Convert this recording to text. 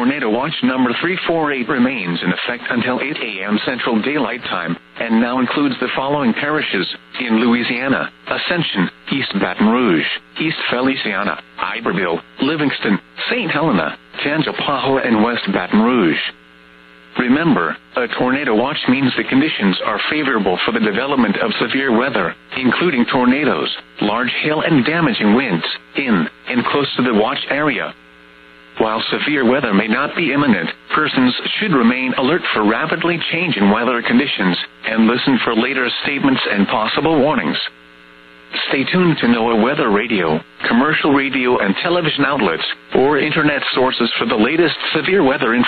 Tornado Watch number 348 remains in effect until 8 a.m. Central Daylight Time, and now includes the following parishes in Louisiana: Ascension, East Baton Rouge, East Feliciana, Iberville, Livingston, St. Helena, Tangipahoa, and West Baton Rouge. Remember, a tornado watch means the conditions are favorable for the development of severe weather, including tornadoes, large hail, and damaging winds, in and close to the watch area. While severe weather may not be imminent, persons should remain alert for rapidly changing weather conditions and listen for later statements and possible warnings. Stay tuned to NOAA Weather Radio, commercial radio and television outlets, or internet sources for the latest severe weather information.